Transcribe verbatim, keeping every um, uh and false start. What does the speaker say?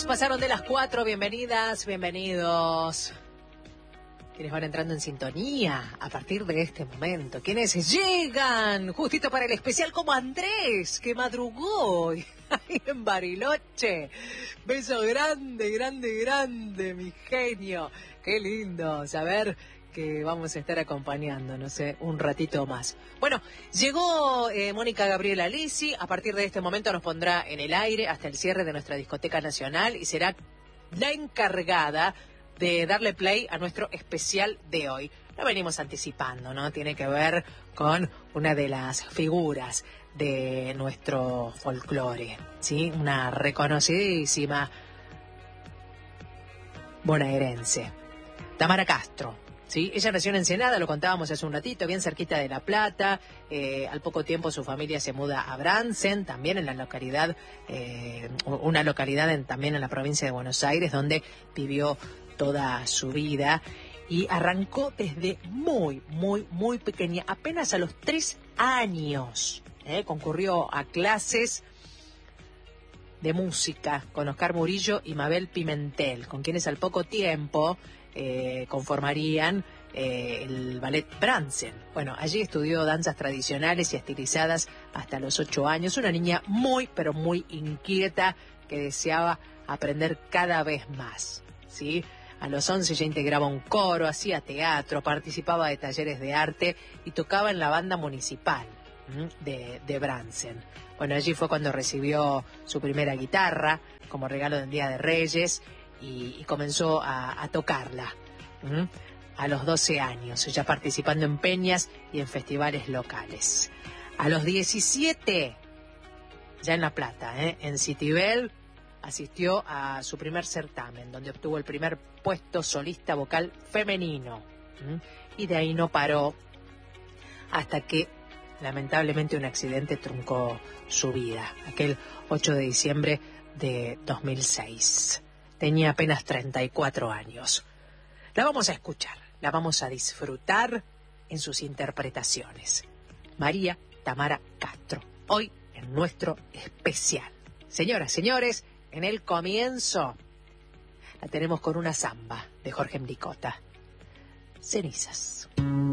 pasaron de las cuatro, bienvenidas, bienvenidos. Quienes van entrando en sintonía a partir de este momento, quienes llegan justito para el especial, como Andrés, que madrugó ahí en Bariloche. Beso grande, grande, grande, mi genio. Qué lindo saber que vamos a estar acompañando, no sé, un ratito más. Bueno, llegó eh, Mónica Gabriela Lisi, a partir de este momento nos pondrá en el aire hasta el cierre de nuestra discoteca nacional y será la encargada de darle play a nuestro especial de hoy. Lo venimos anticipando, ¿no? Tiene que ver con una de las figuras de nuestro folclore, ¿sí? Una reconocidísima bonaerense, Tamara Castro. Sí, ella nació en Ensenada, lo contábamos hace un ratito, bien cerquita de La Plata. Eh, al poco tiempo su familia se muda a Bransen, también en la localidad, eh, una localidad en, también en la provincia de Buenos Aires, donde vivió toda su vida. Y arrancó desde muy, muy, muy pequeña, apenas a los tres años. Eh, concurrió a clases de música con Oscar Murillo y Mabel Pimentel, con quienes al poco tiempo Eh, conformarían eh, el ballet Bransen. Bueno, allí estudió danzas tradicionales y estilizadas hasta los ocho años. Una niña muy, pero muy inquieta que deseaba aprender cada vez más, ¿sí? A los once ya integraba un coro, hacía teatro, participaba de talleres de arte y tocaba en la banda municipal de, de Bransen. Bueno, allí fue cuando recibió su primera guitarra como regalo del Día de Reyes y, y comenzó a, a tocarla ¿m? a los doce años, ya participando en peñas y en festivales locales. A los diecisiete, ya en La Plata, ¿eh? en Citibel, asistió a su primer certamen, donde obtuvo el primer puesto solista vocal femenino. ¿m? Y de ahí no paró hasta que lamentablemente un accidente truncó su vida, aquel ocho de diciembre de dos mil seis. Tenía apenas treinta y cuatro años. La vamos a escuchar, la vamos a disfrutar en sus interpretaciones. María Tamara Castro, hoy en nuestro especial. Señoras, señores, en el comienzo la tenemos con una samba de Jorge Mricota. Cenizas.